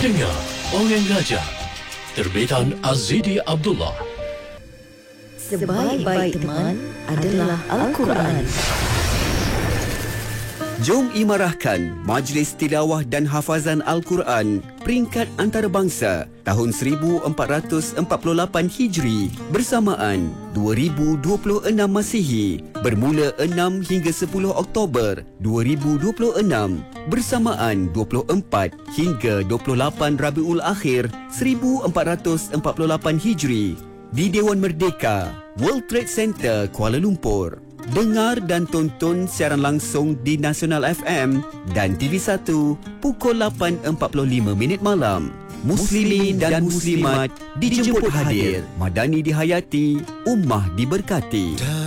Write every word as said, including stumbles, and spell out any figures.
Dengar Orang Gajah, terbitan Azidi Abdullah. Sebaik-baik teman adalah Al-Quran. Jom imarahkan Majlis Tilawah dan Hafazan Al-Quran Peringkat Antarabangsa tahun seribu empat ratus empat puluh lapan Hijri bersamaan dua ribu dua puluh enam Masihi bermula enam hingga sepuluh Oktober dua ribu dua puluh enam bersamaan dua puluh empat hingga dua puluh lapan Rabiul Akhir seribu empat ratus empat puluh lapan Hijri di Dewan Merdeka, World Trade Center, Kuala Lumpur. Dengar dan tonton siaran langsung di Nasional F M dan T V satu pukul lapan empat puluh lima minit malam. Muslimin dan Muslimat dijemput hadir. Madani dihayati, ummah diberkati.